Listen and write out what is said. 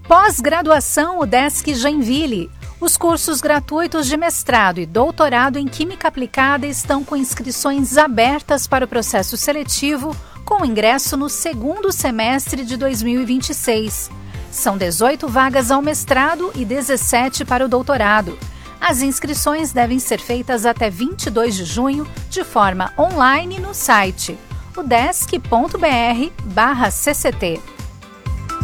Pós-graduação UDESC Joinville. Os cursos gratuitos de mestrado e doutorado em Química Aplicada estão com inscrições abertas para o processo seletivo, com ingresso no segundo semestre de 2026. São 18 vagas ao mestrado e 17 para o doutorado. As inscrições devem ser feitas até 22 de junho, de forma online no site udesc.br/cct.